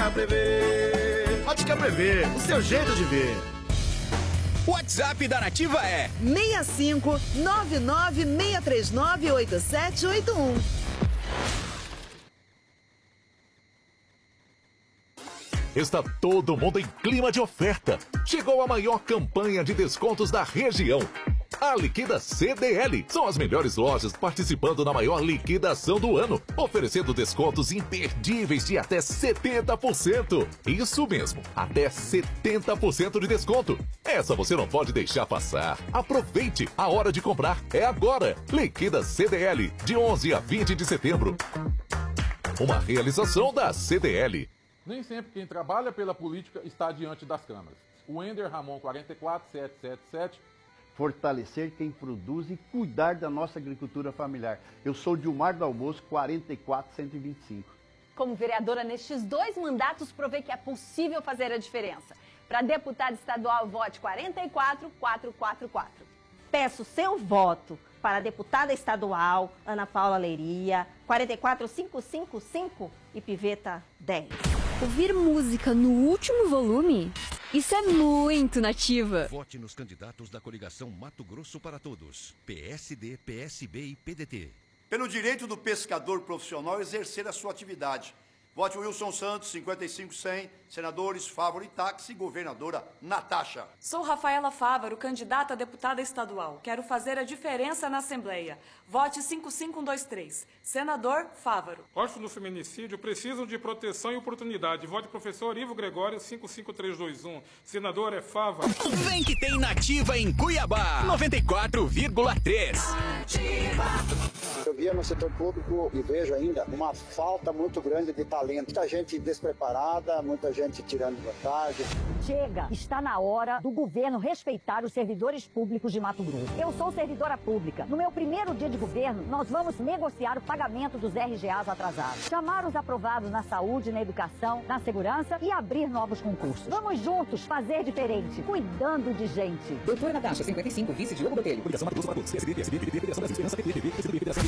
Ótica Prevê. Ótica Prevê, o seu jeito de ver. O WhatsApp da Nativa é 65 Está todo mundo em clima de oferta. Chegou a maior campanha de descontos da região. A Liquida CDL. São as melhores lojas participando na maior liquidação do ano, oferecendo descontos imperdíveis de até 70%. Isso mesmo, até 70% de desconto. Essa você não pode deixar passar. Aproveite, a hora de comprar é agora. Liquida CDL, de 11 a 20 de setembro. Uma realização da CDL. Nem sempre quem trabalha pela política está diante das câmeras. O Ender Ramon 44777. Fortalecer quem produz e cuidar da nossa agricultura familiar. Eu sou Dilmar do Almoço 44125. Como vereadora nestes 2 mandatos, provei que é possível fazer a diferença. Para deputada estadual, vote 44444. Peço seu voto para a deputada estadual, Ana Paula Leiria, 44555 e Piveta 10. Ouvir música no último volume? Isso é muito Nativa. Vote nos candidatos da coligação Mato Grosso para Todos. PSD, PSB e PDT. Pelo direito do pescador profissional exercer a sua atividade. Vote Wilson Santos, 55100, senadores Fávaro e Táxi, governadora Natasha. Sou Rafaela Fávaro, candidata a deputada estadual. Quero fazer a diferença na Assembleia. Vote 55123, senador Fávaro. Órfãos do feminicídio precisam de proteção e oportunidade. Vote professor Ivo Gregório, 55321, senador é Fávaro. Vem que tem Nativa em Cuiabá, 94,3. Eu via no setor público e vejo ainda uma falta muito grande de talento. Muita gente despreparada, muita gente tirando vantagem. Chega, está na hora do governo respeitar os servidores públicos de Mato Grosso. Eu sou servidora pública. No meu primeiro dia de governo, nós vamos negociar o pagamento dos RGAs atrasados, chamar os aprovados na saúde, na educação, na segurança e abrir novos concursos. Vamos juntos fazer diferente, cuidando de gente. Doutora Natasha, 55, vice Diogo Botelho. Coligação Mato Grosso para Todos. PSD, PSB, PDT, Federação das Esperanças, PTB, PCdoB, Federação